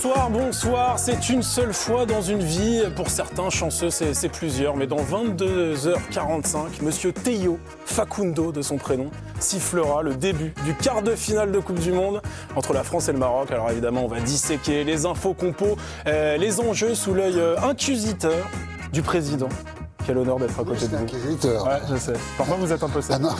Bonsoir, c'est une seule fois dans une vie, pour certains chanceux c'est plusieurs, mais dans 22h45, monsieur Théo Facundo de son prénom sifflera le début du quart de finale de Coupe du Monde entre la France et le Maroc. Alors évidemment on va disséquer les infos compos, les enjeux sous l'œil inquisiteur du président. Quel honneur d'être à côté de vous. Inquisiteur. Ouais, je sais. Parfois vous êtes un peu sérieux.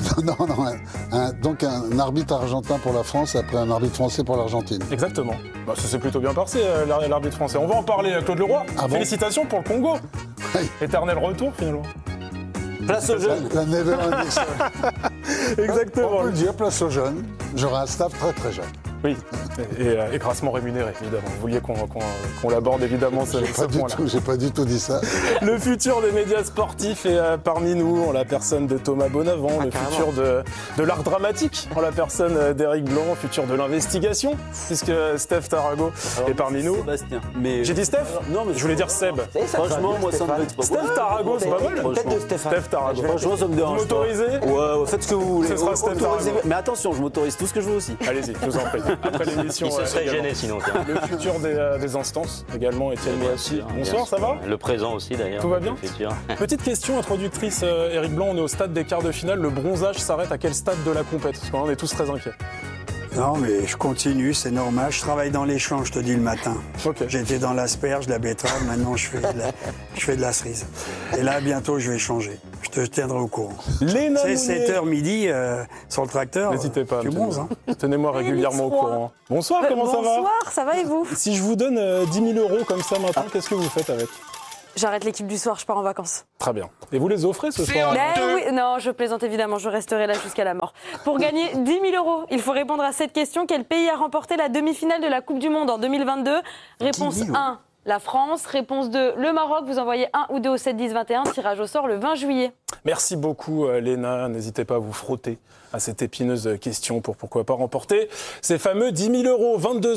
Non. Donc un arbitre argentin pour la France après un arbitre français pour l'Argentine. Exactement. Bah, ça s'est plutôt bien passé, l'arbitre français. On va en parler, Claude Leroy. Ah bon. Félicitations pour le Congo. Oui. Éternel retour, finalement. Place aux jeunes. La Never Ending. Exactement. On peut le dire, place aux jeunes. J'aurai un staff très très jeune. Oui, et grassement rémunéré, évidemment. Vous vouliez qu'on l'aborde, évidemment, ce point-là. J'ai pas du tout dit ça. Le futur des médias sportifs est parmi nous, en la personne de Thomas Bonavent, le futur de l'art dramatique, en la personne d'Éric Blanc, le futur de l'investigation, puisque Steph Tarago est parmi nous. Sébastien. J'ai dit Steph ? Non, mais je voulais dire Seb. Franchement, moi, ça me fait pas. Steph Tarago, c'est pas mal. Tête de Stéphane. Steph Tarago. Franchement, ça me Vous dérange pas. m'autorisez ? Ouais, faites ce que vous voulez. Ce sera Steph Tarago. Mais attention, je m'autorise tout ce que je veux aussi. Allez-y, je vous en prie. Après l'émission. Il se serait également. gêné sinon. Le futur des instances, également, Étienne Moassi. Bonsoir, ça va ? Le présent aussi d'ailleurs. Tout va bien ? Le futur. Petite question introductrice, Éric Blanc, on est au stade des quarts de finale. Le bronzage s'arrête à quel stade de la compète ? Parce qu'on est tous très inquiets. Non, mais je continue, c'est normal. Je travaille dans les champs, je te dis, le matin. Ok. J'étais dans l'asperge, la betterave, maintenant je fais de la cerise. Et là, bientôt, je vais changer. Je te tiendrai au courant. Léna C'est Mounier. 7h midi sur le tracteur. N'hésitez pas. à Tu me bronzes, tenir- hein. Tenez-moi régulièrement au Félix Roy. courant. Bonsoir, comment ça va ? Bonsoir, ça va et vous ? Si je vous donne 10 000 euros comme ça maintenant, qu'est-ce que vous faites avec ? J'arrête l'équipe du soir, je pars en vacances. Très bien. Et vous les offrez ce soir ? Oui, non, je plaisante évidemment, je resterai là jusqu'à la mort. Pour gagner 10 000 euros, il faut répondre à cette question. Quel pays a remporté la demi-finale de la Coupe du Monde en 2022 ? Réponse 10 000. 1, la France. Réponse 2, le Maroc. Vous envoyez 1 ou 2 au 7 10 21. Tirage au sort le 20 juillet. Merci beaucoup, Léna. N'hésitez pas à vous frotter à cette épineuse question pour pourquoi pas remporter ces fameux 10 000 euros.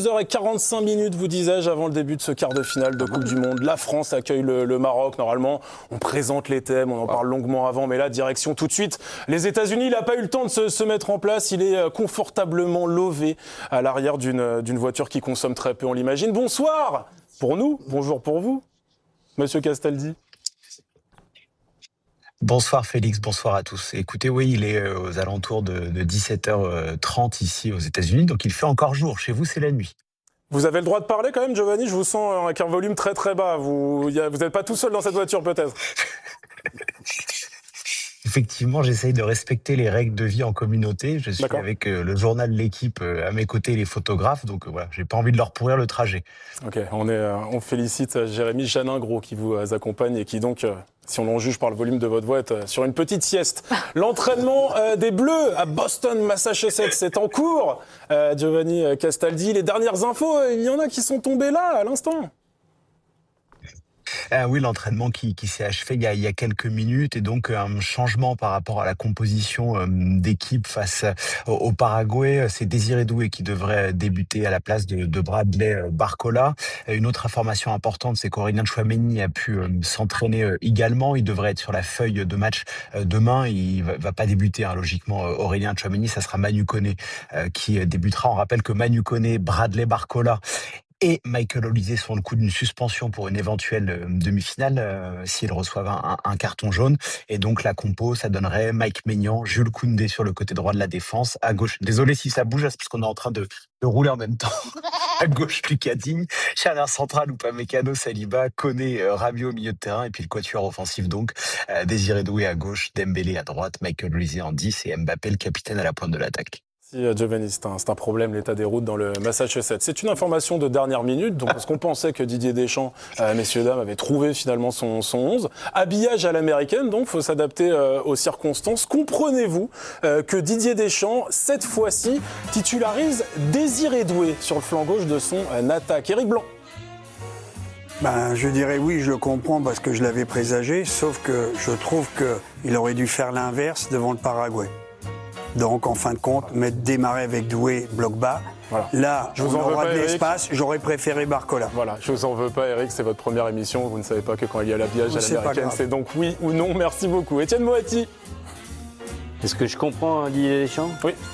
22h45, vous disais-je, avant le début de ce quart de finale de Coupe du Monde. La France accueille le Maroc. Normalement, on présente les thèmes, on en parle longuement avant, mais là, direction tout de suite. Les États-Unis, il n'a pas eu le temps de se mettre en place. Il est confortablement lové à l'arrière d'une voiture qui consomme très peu, on l'imagine. Bonsoir pour nous, bonjour pour vous, Monsieur Castaldi. Bonsoir Félix, bonsoir à tous. Écoutez, oui, il est aux alentours de 17h30 ici aux États-Unis, donc il fait encore jour. Chez vous, c'est la nuit. Vous avez le droit de parler quand même, Giovanni. Je vous sens avec un volume très très bas. Vous n'êtes pas tout seul dans cette voiture peut-être. Effectivement, j'essaye de respecter les règles de vie en communauté. Je suis D'accord. avec le journal L'Équipe à mes côtés, les photographes, donc voilà, j'ai pas envie de leur pourrir le trajet. Ok, on félicite Jérémy Janin-Gros qui vous accompagne et qui donc, si on en juge par le volume de votre voix, est sur une petite sieste. L'entraînement des Bleus à Boston, Massachusetts, c'est en cours. Giovanni Castaldi, les dernières infos, il y en a qui sont tombées là à l'instant. Oui, l'entraînement qui s'est achevé il y a quelques minutes et donc un changement par rapport à la composition d'équipe face au Paraguay. C'est Désiré Doué qui devrait débuter à la place de Bradley Barcola. Une autre information importante, c'est qu'Aurélien Tchouaméni a pu s'entraîner également. Il devrait être sur la feuille de match demain. Il va pas débuter, hein, logiquement, Aurélien Tchouaméni. Ça sera Manu Koné qui débutera. On rappelle que Manu Koné, Bradley Barcola et Michael Olise sont le coup d'une suspension pour une éventuelle demi-finale s'ils reçoivent un carton jaune. Et donc la compo, ça donnerait Mike Maignan, Jules Koundé sur le côté droit de la défense. À gauche, désolé si ça bouge, c'est parce qu'on est en train de rouler en même temps. À gauche, Lucas Digne, charnière centrale, Upamecano, Saliba, Koné, Rabiot au milieu de terrain. Et puis le quatuor offensif donc, Désiré Doué à gauche, Dembélé à droite, Michael Olise en 10 et Mbappé le capitaine à la pointe de l'attaque. Giovanni, c'est un problème, l'état des routes dans le Massachusetts. C'est une information de dernière minute, donc, parce qu'on pensait que Didier Deschamps, messieurs, dames, avait trouvé finalement son 11. Habillage à l'américaine, donc, il faut s'adapter aux circonstances. Comprenez-vous que Didier Deschamps, cette fois-ci, titularise Désiré Doué sur le flanc gauche de son attaque. Éric Blanc. Je dirais oui, je le comprends parce que je l'avais présagé, sauf que je trouve qu'il aurait dû faire l'inverse devant le Paraguay. Donc, en fin de compte, démarrer avec Doué, bloc bas. Voilà. Là, Je vous on en veux aura pas, de Eric. l'espace. J'aurais préféré Barcola. Voilà, je vous en veux pas, Eric, c'est votre première émission. Vous ne savez pas que quand il y a l'habillage à C'est pas l'américaine, grave. c'est donc oui ou non. Merci beaucoup. Étienne Moati. Est-ce que je comprends Didier Deschamps ?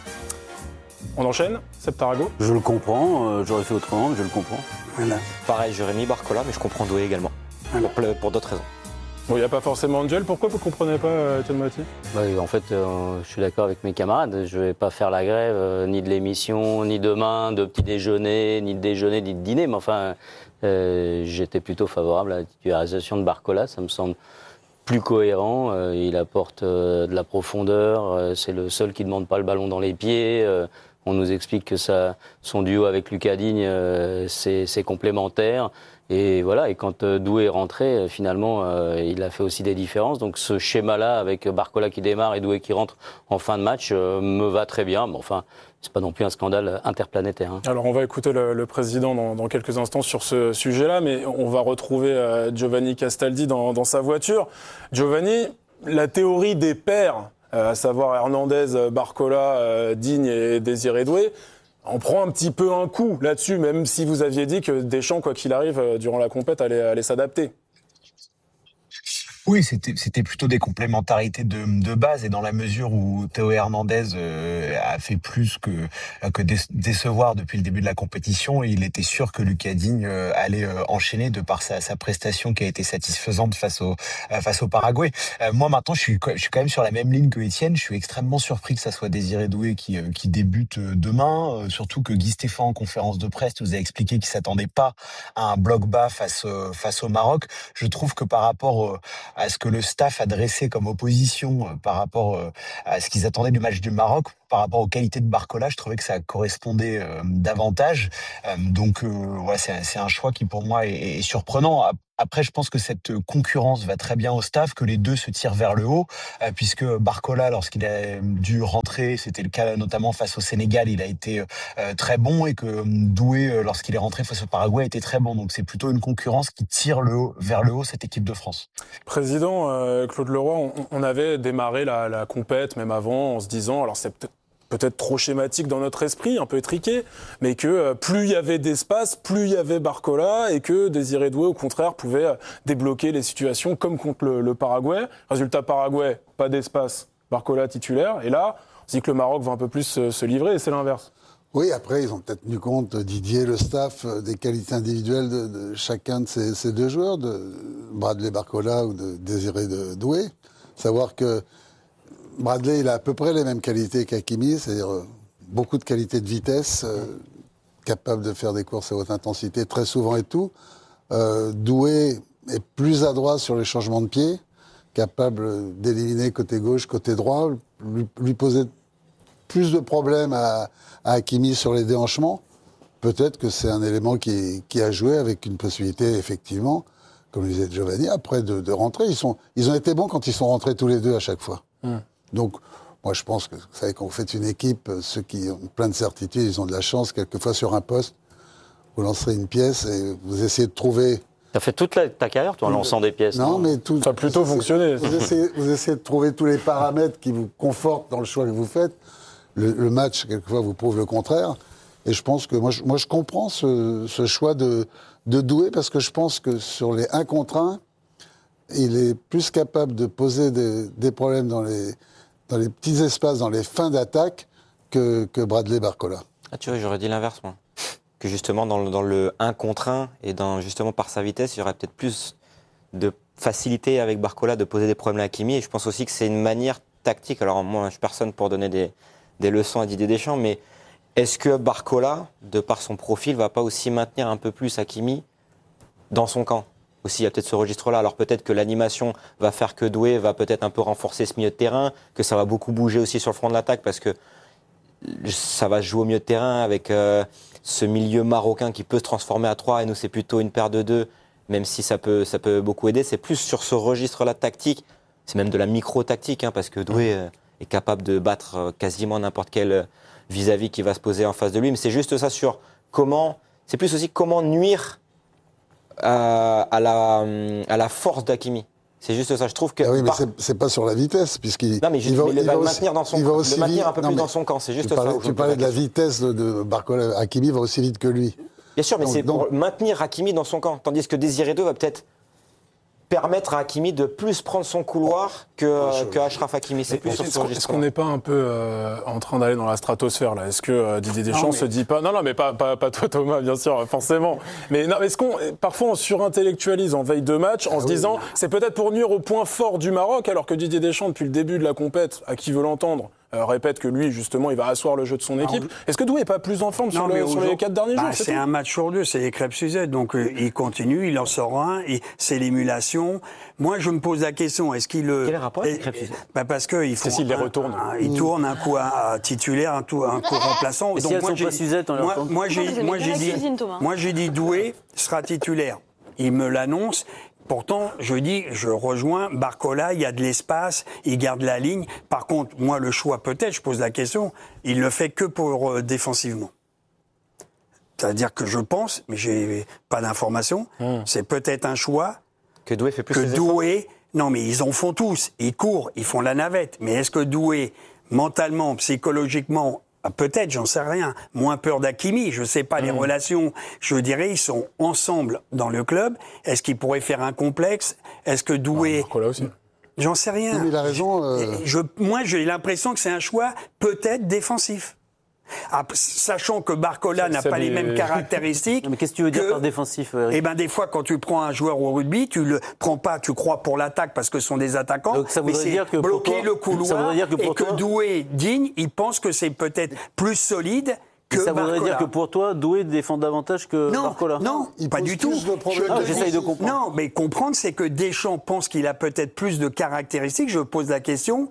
Oui. Non. On enchaîne, Seb Tarago? Je le comprends, j'aurais fait autrement, mais je le comprends. Voilà. Pareil, j'aurais mis Barcola, mais je comprends Doué également. Pour d'autres raisons. Bon, il n'y a pas forcément Angel. Pourquoi vous ne comprenez pas, Étienne Moati? En fait, je suis d'accord avec mes camarades. Je ne vais pas faire la grève, ni de l'émission, ni demain, de petit déjeuner, ni de déjeuner, ni de dîner. Mais enfin, j'étais plutôt favorable à la titularisation de Barcola. Ça me semble plus cohérent. Il apporte de la profondeur. C'est le seul qui ne demande pas le ballon dans les pieds. On nous explique que son duo avec Lucas Digne, c'est complémentaire. Et voilà, et quand Doué est rentré, finalement, il a fait aussi des différences. Donc ce schéma-là, avec Barcola qui démarre et Doué qui rentre en fin de match, me va très bien. Mais enfin, c'est pas non plus un scandale interplanétaire. Alors on va écouter le président dans quelques instants sur ce sujet-là, mais on va retrouver Giovanni Castaldi dans sa voiture. Giovanni, la théorie des pairs, à savoir Hernandez, Barcola, Digne et Désiré Doué, on prend un petit peu un coup là-dessus, même si vous aviez dit que Deschamps, quoi qu'il arrive, durant la compète, allait s'adapter. Oui, c'était plutôt des complémentarités de base, et dans la mesure où Théo Hernandez a fait plus que décevoir depuis le début de la compétition, et il était sûr que Lucas Digne allait enchaîner de par sa prestation qui a été satisfaisante face au Paraguay. Moi maintenant, je suis quand même sur la même ligne que Étienne. Je suis extrêmement surpris que ça soit Désiré Doué qui débute demain, surtout que Guy Stéphane en conférence de presse nous a expliqué qu'il s'attendait pas à un bloc bas face au Maroc. Je trouve que par rapport à ce que le staff a dressé comme opposition par rapport à ce qu'ils attendaient du match du Maroc, par rapport aux qualités de Barcola, je trouvais que ça correspondait davantage. Donc ouais, c'est un choix qui pour moi est surprenant. Après, je pense que cette concurrence va très bien au staff, que les deux se tirent vers le haut, puisque Barcola, lorsqu'il a dû rentrer, c'était le cas notamment face au Sénégal, il a été très bon, et que Doué, lorsqu'il est rentré face au Paraguay, a été très bon. Donc c'est plutôt une concurrence qui tire vers le haut cette équipe de France. Président Claude Leroy, on avait démarré la compète, même avant, en se disant, alors c'est peut-être trop schématique dans notre esprit, un peu étriqué, mais que plus il y avait d'espace, plus il y avait Barcola, et que Désiré Doué, au contraire, pouvait débloquer les situations comme contre le Paraguay. Résultat, Paraguay, pas d'espace, Barcola titulaire, et là, on se dit que le Maroc va un peu plus se livrer, et c'est l'inverse. Oui, après, ils ont peut-être tenu compte, Didier, le staff, des qualités individuelles de chacun de ces deux joueurs, de Bradley Barcola ou de Désiré Doué. Savoir que Bradley, il a à peu près les mêmes qualités qu'Hakimi, c'est-à-dire beaucoup de qualités de vitesse, capable de faire des courses à haute intensité très souvent et tout. Doué est plus adroit sur les changements de pied, capable d'éliminer côté gauche, côté droit, lui poser plus de problèmes à Hakimi sur les déhanchements. Peut-être que c'est un élément qui a joué, avec une possibilité, effectivement, comme le disait Giovanni, après de rentrer. Ils ont été bons quand ils sont rentrés tous les deux à chaque fois. Donc, moi, je pense que, vous savez, quand vous faites une équipe, ceux qui ont plein de certitudes, ils ont de la chance. Quelquefois, sur un poste, vous lancerez une pièce et vous essayez de trouver... T'as fait toute ta carrière, toi, en lançant des pièces. Non, mais Ça a plutôt fonctionné. Vous essayez de trouver tous les paramètres qui vous confortent dans le choix que vous faites. Le match, quelquefois, vous prouve le contraire. Et je pense que moi, je comprends ce choix de Doué, parce que je pense que sur les 1 contre 1, il est plus capable de poser des problèmes dans les petits espaces, dans les fins d'attaque, que Bradley Barcola. Ah, tu vois, j'aurais dit l'inverse, moi. Que justement, dans le 1 contre 1, et justement par sa vitesse, il y aurait peut-être plus de facilité avec Barcola de poser des problèmes à Hakimi. Et je pense aussi que c'est une manière tactique. Alors, moi, je suis personne pour donner des leçons à Didier Deschamps, mais est-ce que Barcola, de par son profil, va pas aussi maintenir un peu plus Hakimi dans son camp? Aussi, il y a peut-être ce registre-là. Alors peut-être que l'animation va faire que Doué va peut-être un peu renforcer ce milieu de terrain, que ça va beaucoup bouger aussi sur le front de l'attaque, parce que ça va se jouer au milieu de terrain avec ce milieu marocain qui peut se transformer à 3, et nous c'est plutôt une paire de 2, même si ça peut beaucoup aider. C'est plus sur ce registre-là tactique, c'est même de la micro-tactique, parce que Doué est capable de battre quasiment n'importe quel vis-à-vis qui va se poser en face de lui. Mais c'est juste ça sur c'est plus aussi comment nuire à la force d'Hakimi. C'est juste ça. Je trouve que. Ah oui, mais c'est pas sur la vitesse, puisqu'il. Non, mais il va le maintenir dans son camp. Le maintenir un peu plus dans son camp. C'est juste ça. Tu parlais de la vitesse de Barcola. Hakimi va aussi vite que lui. Bien sûr, mais c'est pour maintenir Hakimi dans son camp. Tandis que Désiré Doué va peut-être permettre à Hakimi de plus prendre son couloir que Achraf Hakimi. C'est plus sur ce Est-ce qu'on registre-là. n'est pas un peu en train d'aller dans la stratosphère là? Est-ce que Didier Deschamps se dit pas non, mais pas toi Thomas, bien sûr, forcément. Mais non, est-ce qu'on parfois on surintellectualise en veille de match en se disant c'est peut-être pour nuire au point fort du Maroc, alors que Didier Deschamps depuis le début de la compète, à qui veut l'entendre, répète que lui justement il va asseoir le jeu de son équipe. Est-ce que Doué n'est pas plus en forme sur les 4 derniers jours? C'est un match sur 2, c'est les crêpes Suzette, donc il continue, il en sort un, c'est l'émulation. Moi je me pose la question, est-ce qu'il Quel est le rapport avec les crêpes Suzette? Parce qu'ils font s'il les retourne. Ils tournent un coup à titulaire, un coup remplaçant. Et si elles sont pas Suzette, on leur moi j'ai dit Doué sera titulaire. Il me l'annonce. Pourtant, je rejoins Barcola, il y a de l'espace, il garde la ligne. Par contre, moi, le choix, peut-être, je pose la question, il le fait que pour défensivement. C'est-à-dire que je pense, mais j'ai pas d'informations, c'est peut-être un choix Que Doué fait plus que ses efforts. Doué. Non, mais ils en font tous. Ils courent, ils font la navette. Mais est-ce que Doué, mentalement, psychologiquement, peut-être, j'en sais rien, moins peur d'Hakimi, je sais pas les relations, je dirais, ils sont ensemble dans le club. Est-ce qu'ils pourraient faire un complexe? Est-ce que Doué... Barcola aussi. J'en sais rien. Non, mais il a raison. Moi, j'ai l'impression que c'est un choix peut-être défensif. Sachant que Barcola n'a pas les mêmes caractéristiques. Non, mais qu'est-ce que tu veux dire par défensif, Eric? Eh ben, des fois, quand tu prends un joueur au rugby, tu le prends pas, tu crois pour l'attaque parce que ce sont des attaquants. Donc ça mais voudrait c'est dire que pour bloquer toi- le couloir ça voudrait dire que pour et que toi- Doué, Digne, il pense que c'est peut-être plus solide que Ça voudrait Barcola. dire que pour toi, Doué défend davantage que Barcola? Non, Il pas pose du tout. plus le problème Je te j'essaye dis- de comprendre. Non, mais comprendre, c'est que Deschamps pense qu'il a peut-être plus de caractéristiques. Je pose la question.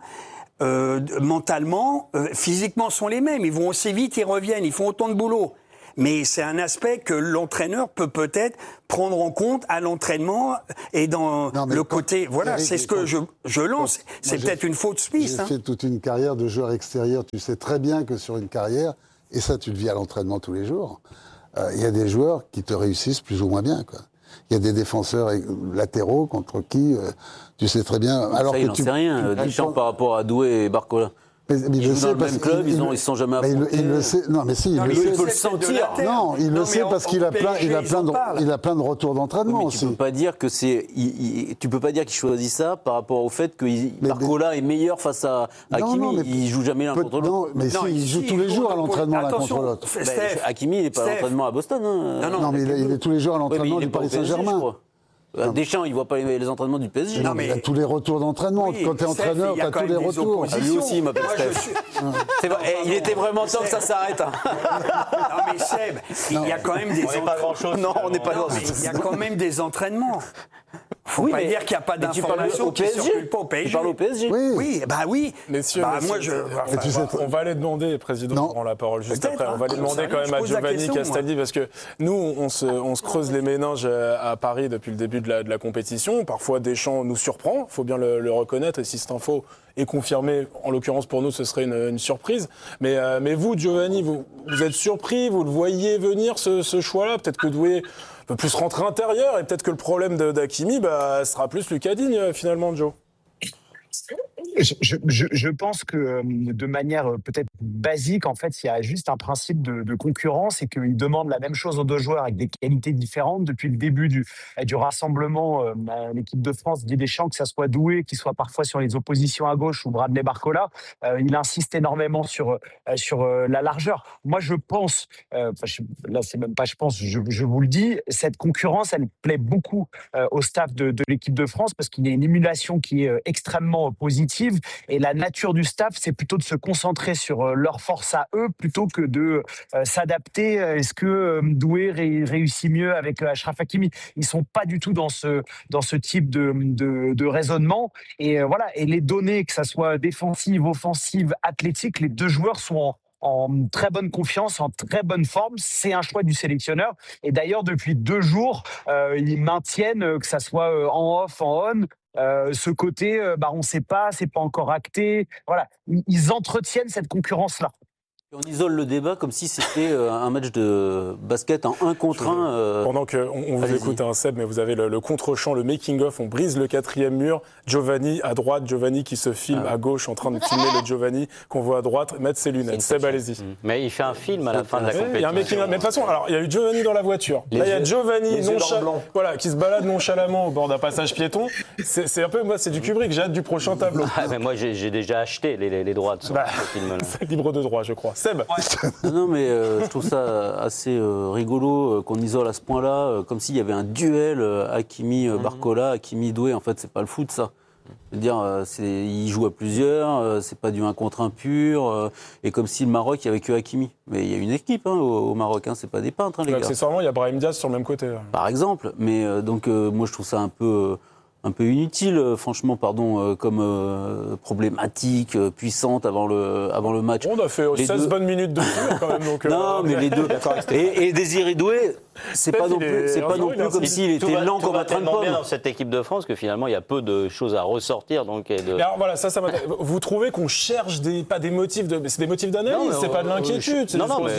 Mentalement, physiquement sont les mêmes. Ils vont aussi vite, ils reviennent, ils font autant de boulot. Mais c'est un aspect que l'entraîneur peut peut-être prendre en compte à l'entraînement et dans Non, mais le quand- côté. Voilà, Eric, c'est ce que je lance. Moi, C'est j'ai- peut-être une faute suisse. J'ai fait toute une carrière de joueur extérieur. Tu sais très bien que sur une carrière, et ça tu le vis à l'entraînement tous les jours, il y a des joueurs qui te réussissent plus ou moins bien, quoi. Il y a des défenseurs latéraux contre qui tu sais très bien. Alors Ça, que il n'en sait rien, Deschamps, par rapport à Doué et Barcola. Mais Ils il le jouent sait dans le parce même club, qu'il- ils se sont jamais mais affrontés. il le sait. Non, mais si, il Non, mais le sait. il peut le sait que c'est de sentir. la terre. Non, il le mais sait parce qu'il a plein, PSG, il a ils plein en parlent. il a plein de retours d'entraînement Mais tu aussi. peux pas dire que c'est. Tu peux pas dire qu'il choisit ça par rapport au fait que Barcola est meilleur face à Hakimi. non, mais Il joue jamais l'un contre l'autre. Non, mais si, il joue tous les jours à l'entraînement l'un contre l'autre. Ben, Steph, Hakimi, il n'est pas à Steph. l'entraînement à Boston. Hein. Non, mais il est tous les jours à Ouais, mais l'entraînement il est du pas au Paris PSG, je Saint-Germain. crois. Deschamps, il voit pas les entraînements du PSG. Non, mais- Il a tous les retours d'entraînement. Oui, Quand tu es Steph, entraîneur, il y a tu as quand tous les même des retours. oppositions. Lui aussi, il m'appelle Moi, je Steph. suis- C'est vrai, il était vraiment temps que ça s'arrête. Hein. Non mais Seb, il y a quand même des entraînements. Non, on n'est pas Non, dans mais il y a quand même des entraînements. Faut Oui, pas mais- dire qu'il n'y a pas mais tu parles d'informations au qui PSG. circulent pas au Tu PSG. parles au PSG. Oui. Oui, bah oui. Messieurs, Bah, messieurs, moi, je. enfin, tu sais- on va aller demander, président, Non. prend la parole juste Peut-être, après. On va aller hein, demander j'en sais quand rien, même à je pose la Giovanni question, moi. Castaldi, parce que nous, on se creuse les méninges à Paris depuis le début de la compétition. Parfois, Deschamps nous surprend, il faut bien le reconnaître, et si cette info est confirmée, en l'occurrence pour nous, ce serait une surprise. Mais vous, Giovanni, vous êtes surpris, vous le voyez venir, ce choix-là? Peut-être que Doué peut plus rentrer intérieur, et peut-être que le problème d'Hakimi sera plus Lucas Digne, finalement, Joe. Je pense que de manière peut-être basique, en fait, il y a juste un principe de concurrence et qu'ils demandent la même chose aux deux joueurs avec des qualités différentes. Depuis le début du rassemblement, l'équipe de France, Didier Deschamps, que ça soit Doué, qu'il soit parfois sur les oppositions à gauche ou Bradley Barcola, il insiste énormément sur la largeur. Moi, je pense, là, c'est même pas je pense, je vous le dis, cette concurrence, elle plaît beaucoup au staff de l'équipe de France parce qu'il y a une émulation qui est extrêmement positive et la nature du staff, c'est plutôt de se concentrer sur leur force à eux plutôt que de s'adapter. Est-ce que Doué réussit mieux avec Achraf Hakimi? Ils sont pas du tout dans ce type de raisonnement et voilà. Et les données, que ça soit défensive, offensive, athlétique, les deux joueurs sont en très bonne confiance, en très bonne forme. C'est un choix du sélectionneur. Et d'ailleurs, depuis 2 jours, ils maintiennent, que ça soit en off, en on, ce côté, on ne sait pas, c'est pas encore acté. Voilà, ils entretiennent cette concurrence-là. On isole le débat comme si c'était un match de basket en 1 contre 1. Pendant qu'on vous écoute, Seb, mais vous avez le contre-champ, le making-of, on brise le 4e mur. Giovanni à droite, Giovanni qui se filme à gauche en train de filmer le Giovanni qu'on voit à droite mettre ses lunettes. Seb, allez-y. Mais il fait un film à la fin de la compétition. Il y a un making-of. Mais de toute façon, alors, il y a eu Giovanni dans la voiture. Là, il y a Giovanni qui se balade nonchalamment au bord d'un passage piéton. C'est un peu, moi, c'est du Kubrick. J'ai hâte du prochain tableau. Mais moi, j'ai déjà acheté les droits de ce film-là. C'est libre de droit, je crois. Seb. Non, mais je trouve ça assez rigolo qu'on isole à ce point-là, comme s'il y avait un duel Hakimi-Barcola, Hakimi-Doué. En fait, c'est pas le foot, ça. Je veux dire, ils jouent à plusieurs, c'est pas du 1 contre 1 pur, et comme si le Maroc, il n'y avait que Hakimi. Mais il y a une équipe au Maroc, c'est pas des peintres, les gars. Accessoirement, il y a Brahim Diaz sur le même côté. Par exemple, mais donc moi je trouve ça un peu inutile, franchement, comme problématique, puissante avant le match. On a fait 16 bonnes minutes de tir quand même. Donc, non, mais les deux. Et Désiré Doué, c'est pas non plus comme s'il était lent comme un train de pomme. Bien dans cette équipe de France que finalement il y a peu de choses à ressortir. Donc, alors voilà, ça vous trouvez qu'on cherche c'est des motifs d'analyse, c'est pas de l'inquiétude.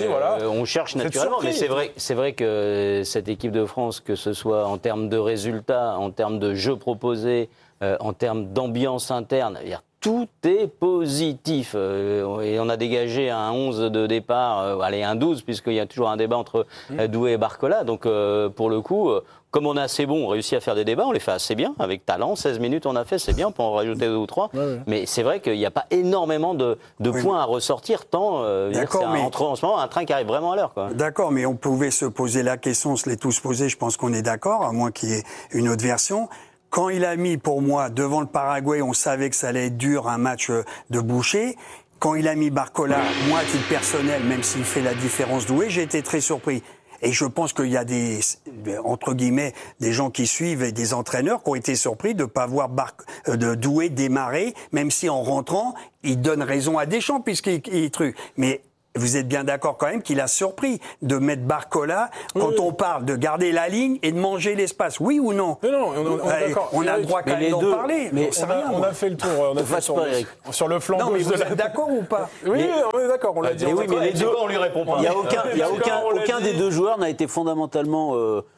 On cherche naturellement. Mais c'est vrai que cette équipe de France, que ce soit en termes de résultats, en termes de jeux proposés, en termes d'ambiance interne, tout est positif. Et on a dégagé un 11 de départ, un 12, puisqu'il y a toujours un débat entre Doué et Barcola. Donc, pour le coup, comme on est assez bon, on réussit à faire des débats, on les fait assez bien, avec talent. 16 minutes on a fait, c'est bien, on peut en rajouter 2 ou 3. Ouais. Mais c'est vrai qu'il n'y a pas énormément de points à ressortir, tant c'est en ce moment un train qui arrive vraiment à l'heure. D'accord, mais on pouvait se poser la question, on se l'est tous posé, je pense qu'on est d'accord, à moins qu'il y ait une autre version. Quand il a mis, pour moi, devant le Paraguay, on savait que ça allait être dur, un match de boucher. Quand il a mis Barcola, moi, à titre personnel, même s'il fait la différence Doué, j'ai été très surpris. Et je pense qu'il y a entre guillemets, des gens qui suivent et des entraîneurs qui ont été surpris de ne pas voir de Doué démarrer, même si en rentrant, il donne raison à Deschamps puisqu'il truc. Mais vous êtes bien d'accord quand même qu'il a surpris de mettre Barcola quand on parle de garder la ligne et de manger l'espace. Oui ou non? Mais non, on est d'accord. On a le droit quand même d'en parler. Mais on a fait le tour. On a fait sur le flanc gauche de la... Vous êtes d'accord ou pas? Oui, on est d'accord. On l'a dit. Oui, mais les deux, on lui répond pas. Il y a aucun des deux joueurs n'a été fondamentalement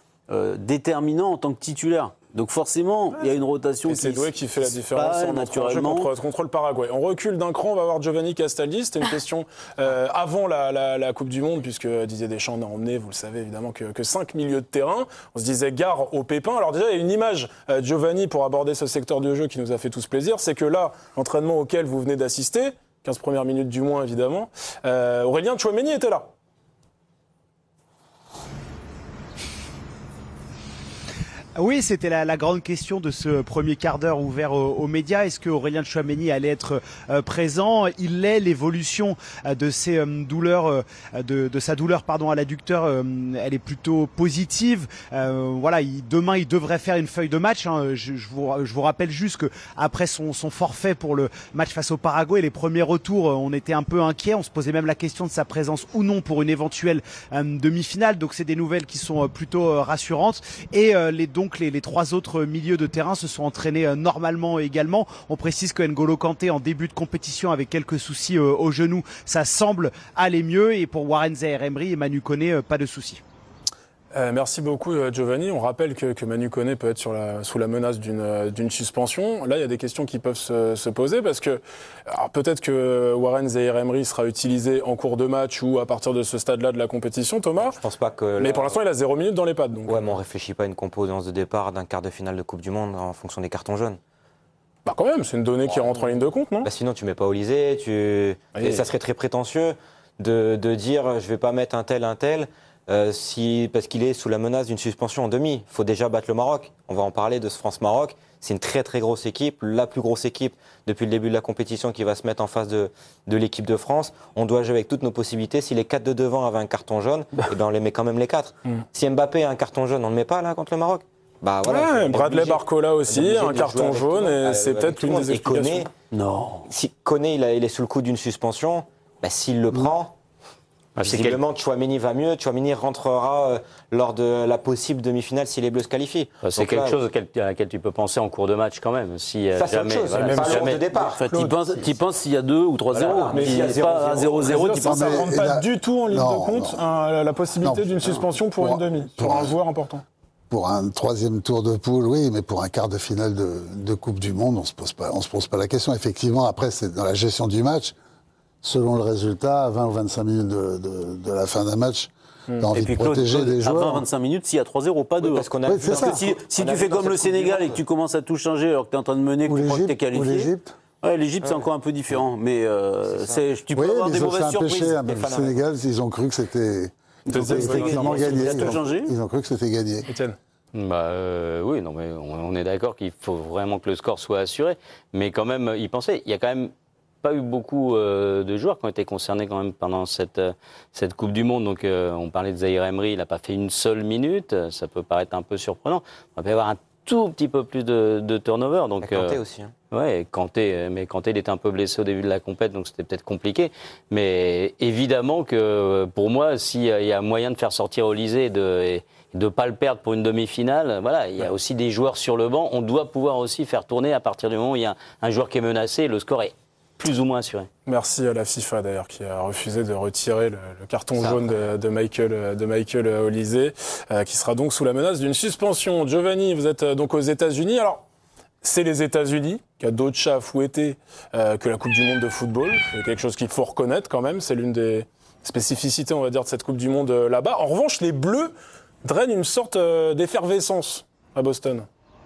déterminant en tant que titulaire. Donc forcément, il y a une rotation qui... C'est Doué qui fait la différence naturellement contre le Paraguay. On recule d'un cran, on va voir Giovanni Castaldi. C'était une question avant la Coupe du Monde, puisque Didier Deschamps n'a emmené, vous le savez évidemment, que 5 milieux de terrain. On se disait gare aux pépins. Alors déjà, il y a une image, Giovanni, pour aborder ce secteur de jeu qui nous a fait tous plaisir. C'est que là, l'entraînement auquel vous venez d'assister, 15 premières minutes du moins évidemment, Aurélien Tchouaméni était là. Oui, c'était la grande question de ce premier quart d'heure ouvert aux médias. Est-ce que Aurélien Tchouaméni allait être présent? Il l'est. L'évolution de ses douleurs, de sa douleur à l'adducteur, elle est plutôt positive. Demain, il devrait faire une feuille de match. Je vous rappelle juste que après son forfait pour le match face au Paraguay, les premiers retours, on était un peu inquiets. On se posait même la question de sa présence ou non pour une éventuelle demi-finale. Donc, c'est des nouvelles qui sont plutôt rassurantes. Et les 3 autres milieux de terrain se sont entraînés normalement également. On précise que N'Golo Kanté, en début de compétition, avec quelques soucis au genou, ça semble aller mieux. Et pour Warren Zaïre-Emery et Manu Koné, pas de soucis. Merci beaucoup Giovanni. On rappelle que Manu Koné peut être sous la menace d'une suspension. Là, il y a des questions qui peuvent se poser parce que peut-être que Warren Zaïre-Emery sera utilisé en cours de match ou à partir de ce stade-là de la compétition, Thomas. Je pense pas que. Mais pour l'instant, il a 0 minutes dans les pattes. Donc. Ouais, mais on réfléchit pas à une composance de départ d'un quart de finale de Coupe du Monde en fonction des cartons jaunes. Bah quand même, c'est une donnée qui rentre en ligne de compte, non? Bah sinon, tu mets pas Olysée. Et ça serait très prétentieux de dire je vais pas mettre un tel. Parce qu'il est sous la menace d'une suspension en demi. Il faut déjà battre le Maroc. On va en parler de ce France-Maroc. C'est une très très grosse équipe, la plus grosse équipe depuis le début de la compétition qui va se mettre en face de l'équipe de France. On doit jouer avec toutes nos possibilités. Si les 4 de devant avaient un carton jaune, on les met quand même les 4. Si Mbappé a un carton jaune, on ne le met pas là contre le Maroc. Bah voilà. Bradley Barcola aussi, un carton jaune, et c'est peut-être une des explications. Koné, non. Si Koné il est sous le coup d'une suspension, s'il le prend... Visiblement, Tchouaméni va mieux. Tchouaméni rentrera lors de la possible demi-finale si les Bleus se qualifient. C'est quelque chose à laquelle tu peux penser en cours de match quand même. Si ça, c'est jamais, autre chose. Même si jamais de départ. Tu penses s'il y a 2 ou 3-0. Voilà. Mais s'il n'y a pas un 0-0, tu penses ça ne rentre pas du tout en ligne Non, de compte la possibilité d'une suspension pour une demi, pour un joueur important. Pour un 3e tour de poule, oui, mais pour un quart de finale de Coupe du Monde, on se pose pas la question. Effectivement, après, c'est dans la gestion du match. Selon le résultat, à 20 ou 25 minutes de la fin d'un match, t'as envie de protéger des joueurs. À 20-25 minutes, s'il y a 3-0, pas 2. Oui, parce qu'on a Oui, vu c'est dans- ça. Si tu fais comme le Sénégal et que tu commences à tout changer alors que tu es en train de mener, que Ou tu crois que tu es l'Égypte. qualifié. Ouais, l'Égypte, c'est encore un peu beaucoup mais tu peux Oui, avoir mais des ils ont fait mauvaises un surprises. péché. Le Sénégal, ils ont cru que c'était effectivement gagné. Ça a tout changé. Ils ont cru que c'était gagné. Étienne. Oui, non, mais on est d'accord qu'il faut vraiment que le score soit assuré. Mais quand même, y penser. Il y a quand même pas eu beaucoup de joueurs qui ont été concernés quand même pendant cette Coupe du Monde. Donc, on parlait de Zahir Emery, il n'a pas fait une seule minute. Ça peut paraître un peu surprenant. On va y avoir un tout petit peu plus de turnover. Donc, Kanté aussi. Hein. Ouais, Kanté, mais Kanté, il était un peu blessé au début de la compète, donc c'était peut-être compliqué. Mais évidemment que pour moi, s'il y a moyen de faire sortir Olysée et de ne pas le perdre pour une demi-finale, voilà, il y a aussi des joueurs sur le banc. On doit pouvoir aussi faire tourner à partir du moment où il y a un joueur qui est menacé, le score est plus ou moins assuré. Merci à la FIFA d'ailleurs qui a refusé de retirer le carton jaune de Michael Olysée, qui sera donc sous la menace d'une suspension. Giovanni, vous êtes donc aux États-Unis. Alors, c'est les États-Unis qui a d'autres chats à fouetter que la Coupe du Monde de football. C'est quelque chose qu'il faut reconnaître quand même. C'est l'une des spécificités, on va dire, de cette Coupe du Monde là-bas. En revanche, les Bleus drainent une sorte d'effervescence à Boston.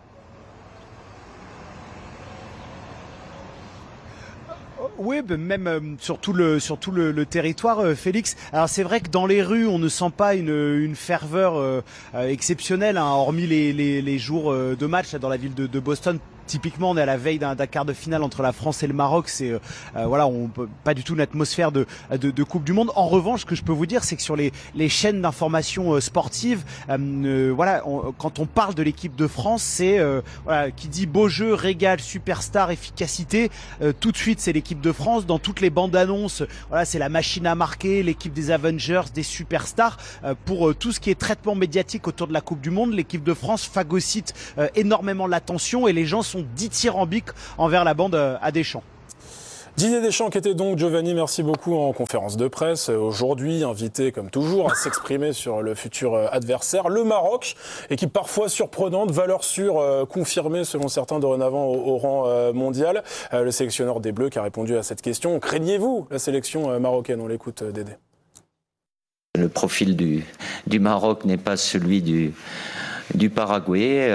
Oui, même sur tout le territoire, Félix. Alors c'est vrai que dans les rues, on ne sent pas une ferveur exceptionnelle, hein, hormis les jours de match là, dans la ville de Boston. Typiquement, on est à la veille d'un quart de finale entre la France et le Maroc. C'est on peut pas du tout une atmosphère de Coupe du Monde. En revanche, ce que je peux vous dire, c'est que sur les chaînes d'information sportive, quand on parle de l'équipe de France, c'est qui dit beau jeu, régal, superstar, efficacité. Tout de suite, c'est l'équipe de France. Dans toutes les bandes annonces, c'est la machine à marquer, l'équipe des Avengers, des superstars. Pour tout ce qui est traitement médiatique autour de la Coupe du Monde, l'équipe de France phagocyte énormément l'attention et les gens sont dithyrambiques envers la bande à Deschamps. Didier Deschamps qui était donc, Giovanni, merci beaucoup, en conférence de presse. Aujourd'hui, invité comme toujours à s'exprimer sur le futur adversaire, le Maroc, équipe parfois surprenante, valeur sûre, confirmée selon certains dorénavant au rang mondial. Le sélectionneur des Bleus qui a répondu à cette question. Craignez-vous la sélection marocaine? On l'écoute, Dédé. Le profil du Maroc n'est pas celui du Paraguay,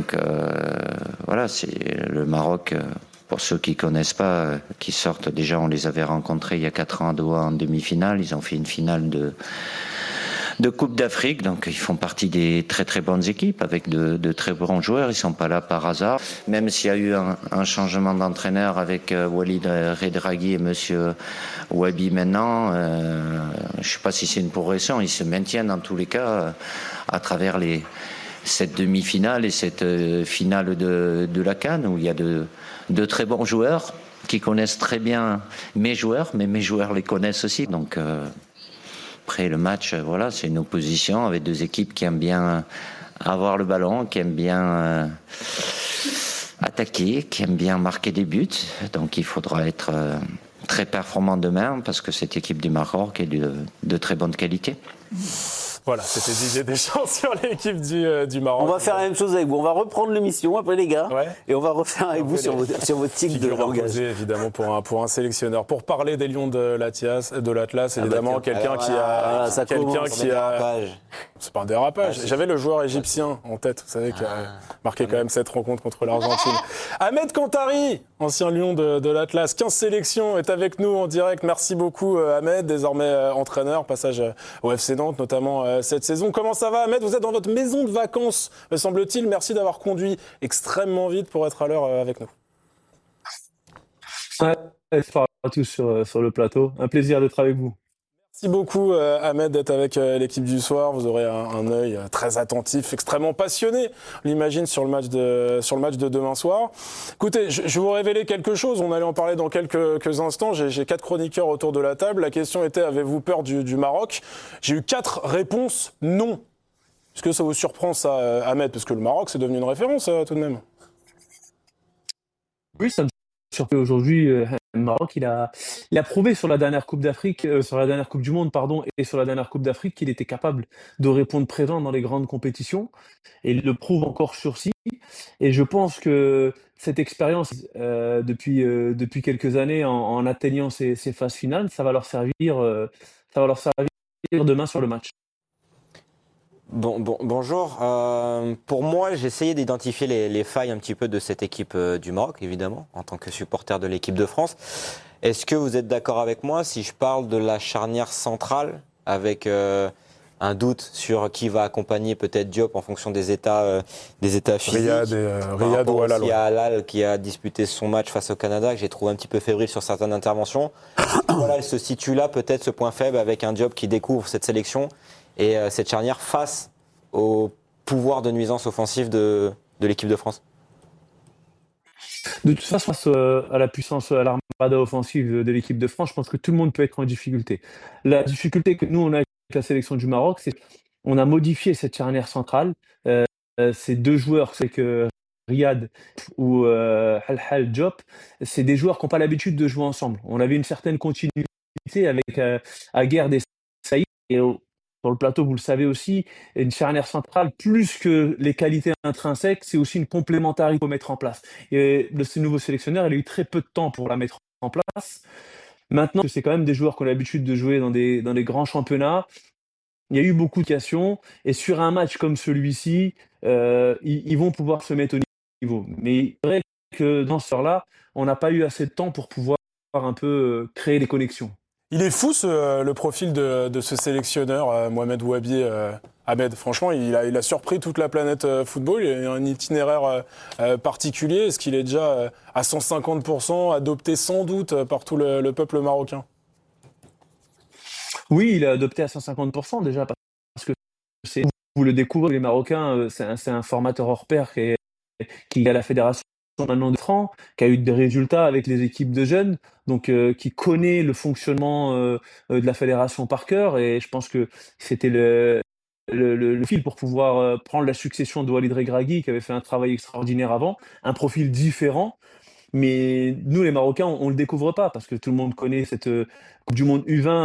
c'est le Maroc. Pour ceux qui connaissent pas, qui sortent déjà, on les avait rencontrés il y a 4 ans à Doha en demi-finale. Ils ont fait une finale de Coupe d'Afrique, donc ils font partie des très très bonnes équipes avec de très bons joueurs. Ils sont pas là par hasard. Même s'il y a eu un changement d'entraîneur avec Walid Regragui et Monsieur Wabi maintenant, je sais pas si c'est une progression. Ils se maintiennent en tous les cas à travers cette demi-finale et cette finale de la CAN où il y a de très bons joueurs qui connaissent très bien mes joueurs, mais mes joueurs les connaissent aussi. Donc après le match, c'est une opposition avec 2 équipes qui aiment bien avoir le ballon, qui aiment bien attaquer, qui aiment bien marquer des buts. Donc il faudra être très performant demain parce que cette équipe du Maroc est de très bonne qualité. Voilà, c'était Didier Deschamps sur l'équipe du Maroc. On va faire la même chose avec vous. On va reprendre l'émission après, les gars. Ouais. Et on va refaire avec vous sur votre tics de langage. Évidemment, pour un sélectionneur. Pour parler des Lions de l'Atlas, évidemment, quelqu'un qui a. C'est pas un dérapage. J'avais le joueur égyptien en tête, vous savez, qui a marqué quand même cette rencontre contre l'Argentine. Ahmed Kantari, ancien Lion de l'Atlas, 15 sélections, est avec nous en direct. Merci beaucoup, Ahmed, désormais entraîneur, passage au FC Nantes, notamment cette saison. Comment ça va, Ahmed? Vous êtes dans votre maison de vacances, me semble-t-il. Merci d'avoir conduit extrêmement vite pour être à l'heure avec nous. Ouais, bonsoir à tous sur le plateau. Un plaisir d'être avec vous. Merci beaucoup Ahmed d'être avec l'équipe du soir. Vous aurez un œil très attentif, extrêmement passionné, on l'imagine, sur le match de demain soir. Écoutez, je vais vous révéler quelque chose. On allait en parler dans quelques instants. J'ai 4 chroniqueurs autour de la table. La question était, avez-vous peur du Maroc? J'ai eu 4 réponses non. Est-ce que ça vous surprend ça, Ahmed? Parce que le Maroc, c'est devenu une référence tout de même. Oui, ça me surprend aujourd'hui. Le Maroc, il a prouvé sur la dernière Coupe d'Afrique, sur la dernière Coupe du Monde, pardon, et sur la dernière Coupe d'Afrique qu'il était capable de répondre présent dans les grandes compétitions. Et il le prouve encore sur-ci. Et je pense que cette expérience, depuis quelques années, en atteignant ces phases finales, ça va leur servir demain sur le match. Bonjour. Pour moi, j'ai essayé d'identifier les failles un petit peu de cette équipe du Maroc, évidemment, en tant que supporter de l'équipe de France. Est-ce que vous êtes d'accord avec moi si je parle de la charnière centrale, avec un doute sur qui va accompagner peut-être Diop en fonction des états physiques? Riyad ou Halal. Il y a Halal qui a disputé son match face au Canada, que j'ai trouvé un petit peu fébrile sur certaines interventions. Voilà, elle se situe là, peut-être ce point faible, avec un Diop qui découvre cette sélection et cette charnière face au pouvoir de nuisance offensive de l'équipe de France. De toute façon, face à la puissance, à l'armada offensive de l'équipe de France, je pense que tout le monde peut être en difficulté. La difficulté que nous, on a avec la sélection du Maroc, c'est qu'on a modifié cette charnière centrale. Ces 2 joueurs, c'est que Riyad ou Halhal Diop, c'est des joueurs qui n'ont pas l'habitude de jouer ensemble. On avait une certaine continuité avec Aguerd et Saïd. Et sur le plateau, vous le savez aussi, une charnière centrale, plus que les qualités intrinsèques, c'est aussi une complémentarité qu'il faut mettre en place. Et ce nouveau sélectionneur, il a eu très peu de temps pour la mettre en place. Maintenant, c'est quand même des joueurs qui ont l'habitude de jouer dans des grands championnats. Il y a eu beaucoup de questions. Et sur un match comme celui-ci, ils vont pouvoir se mettre au niveau. Mais c'est vrai que dans ce là on n'a pas eu assez de temps pour pouvoir un peu créer des connexions. Il est fou le profil de ce sélectionneur, Mohamed Ouabi. Ahmed, franchement, il a surpris toute la planète football. Il a un itinéraire particulier. Est-ce qu'il est déjà à 150% adopté sans doute par tout le peuple marocain? Oui, il est adopté à 150% déjà, parce que vous le découvrez, les Marocains, c'est un formateur hors pair qui est à la fédération maintenant de francs, qui a eu des résultats avec les équipes de jeunes, donc qui connaît le fonctionnement de la fédération par cœur, et je pense que c'était le fil pour pouvoir prendre la succession de Walid Regragui, qui avait fait un travail extraordinaire avant, un profil différent. Mais nous, les Marocains, on le découvre pas, parce que tout le monde connaît cette Coupe du Monde U20